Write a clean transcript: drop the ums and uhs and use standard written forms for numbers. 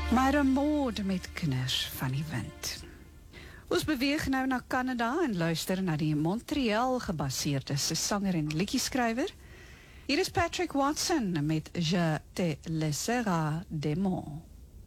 Maar 'n moord met kinders van die wind. Ons beweeg nou na Canada en luister na die Montreal gebaseerde sanger en liedjeskrywer. Hier is Patrick Watson met Je te laisserai des mots.